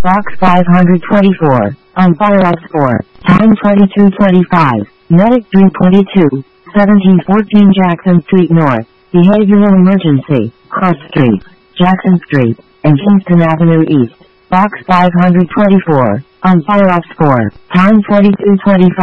Box 524. On fire ops 4. Time 22:25. Medic 322. 1714 Jackson Street North. Behavioral emergency. Cross Street, Jackson Street, and Kingston Avenue East. Box 524. On fire ops 4. Time 22:25.